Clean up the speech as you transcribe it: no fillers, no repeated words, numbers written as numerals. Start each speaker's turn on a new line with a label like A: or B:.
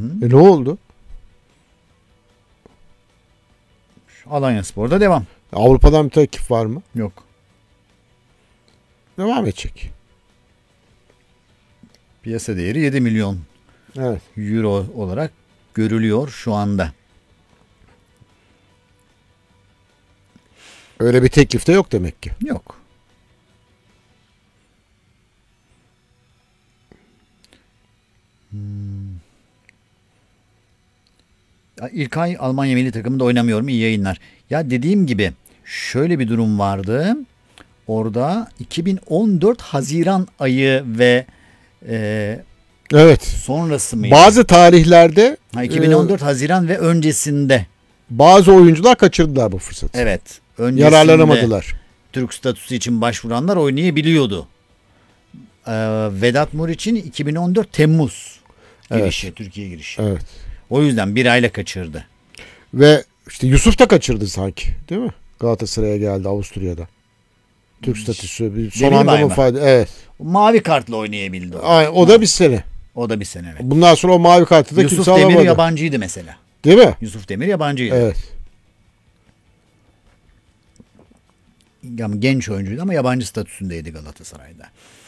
A: Ne oldu?
B: Alanyaspor'da devam.
A: Avrupa'dan bir teklif var mı?
B: Yok.
A: Devam edecek.
B: Piyasa değeri 7 milyon
A: Evet.
B: euro olarak görülüyor şu anda.
A: Öyle bir teklif de yok demek ki.
B: Yok. İlkay Almanya milli takımında oynamıyor mu? İyi yayınlar. Ya dediğim gibi şöyle bir durum vardı. Orada 2014 Haziran ayı ve
A: Evet.
B: sonrası mıydı?
A: Bazı tarihlerde
B: 2014 Haziran ve öncesinde.
A: bazı oyuncular kaçırdılar bu fırsatı.
B: Evet. Öncesinde
A: Yararlanamadılar.
B: Türk statüsü için başvuranlar oynayabiliyordu. Vedat Muriç'in 2014 Temmuz girişi, Türkiye girişi.
A: Evet.
B: O yüzden bir ayla kaçırdı.
A: Ve işte Yusuf da kaçırdı sanki, değil mi? Galatasaray'a geldi Avusturya'da. Türk statüsü bir son anda mı fayda? Evet.
B: Mavi kartla oynayabildi.
A: O da bir sene.
B: O da bir sene, evet.
A: Bundan sonra o mavi kartı da
B: Yusuf
A: kimse
B: Demir
A: alamadı.
B: yabancıydı mesela.
A: Değil mi?
B: Yusuf Demir yabancıydı.
A: Evet.
B: Yani genç oyuncuydu ama yabancı statüsündeydi Galatasaray'da.